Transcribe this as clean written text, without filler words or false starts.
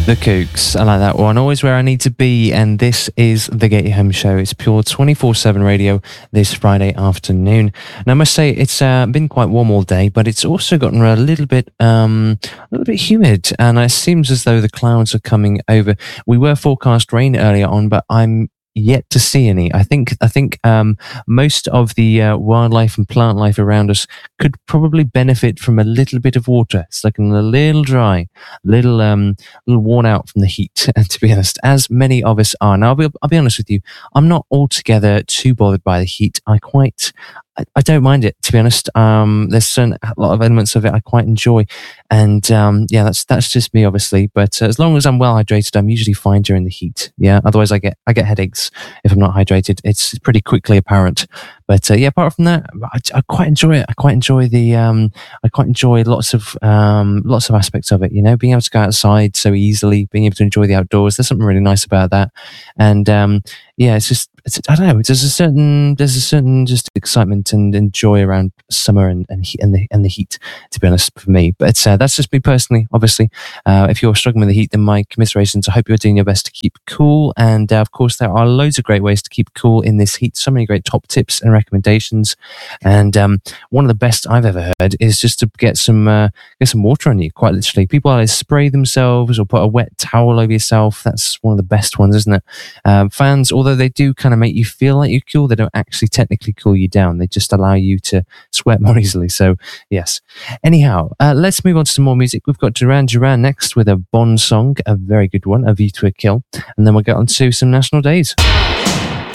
The Kooks, I like that one. Always where I need to be, and this is the Get You Home show. It's pure 24/7 radio this Friday afternoon. And I must say, it's been quite warm all day, but it's also gotten a little bit humid, and it seems as though the clouds are coming over. We were forecast rain earlier on, but I'm yet to see any. I think most of the wildlife and plant life around us could probably benefit from a little bit of water. It's looking a little dry, little worn out from the heat, to be honest, as many of us are. Now, I'll be honest with you, I'm not altogether too bothered by the heat. I don't mind it, to be honest. There's a lot of elements of it I quite enjoy, and yeah, that's just me, obviously. But as long as I'm well hydrated, I'm usually fine during the heat. Yeah, otherwise I get headaches if I'm not hydrated. It's pretty quickly apparent. But yeah, apart from that, I quite enjoy it. I quite enjoy lots of aspects of it. You know, being able to go outside so easily, being able to enjoy the outdoors. There's something really nice about that, and yeah, I don't know. There's a certain just excitement and joy around summer and the heat, to be honest, for me. But that's just me personally. Obviously, if you're struggling with the heat, then my commiserations. I hope you're doing your best to keep cool. And of course, there are loads of great ways to keep cool in this heat. So many great top tips and recommendations. And one of the best I've ever heard is just to get some water on you. Quite literally, people either spray themselves or put a wet towel over yourself. That's one of the best ones, isn't it? Fans, although they do kind of make you feel like you're cool, they don't actually technically cool you down. They just allow you to sweat more easily. So yes. Anyhow, let's move on to some more music. We've got Duran Duran next with a Bond song, a very good one, A View to a Kill, and then we'll get on to some national days.